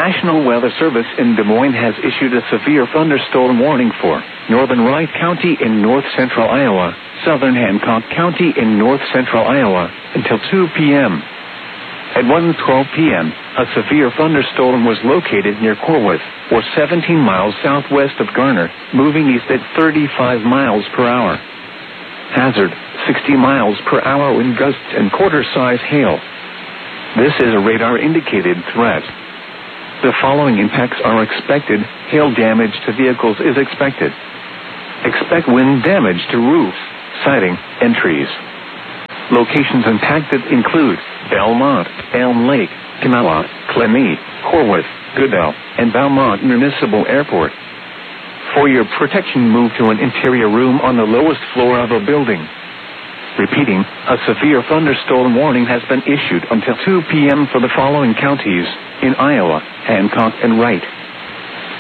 National Weather Service in Des Moines has issued a severe thunderstorm warning for northern Wright County in north-central Iowa, southern Hancock County in north-central Iowa, until 2 p.m. At 1:12 p.m., a severe thunderstorm was located near Corwith, or 17 miles southwest of Garner, moving east at 35 miles per hour. Hazard, 60 miles per hour wind gusts and quarter-size hail. This is a radar-indicated threat. The following impacts are expected. Hail damage to vehicles is expected. Expect wind damage to roof, siding, and trees. Locations impacted include Belmont, Elm Lake, Camelot, Clemie, Corwith, Goodell, and Valmont Municipal Airport. For your protection, move to an interior room on the lowest floor of a building. Repeating, a severe thunderstorm warning has been issued until 2 p.m. for the following counties in Iowa: Hancock and Wright.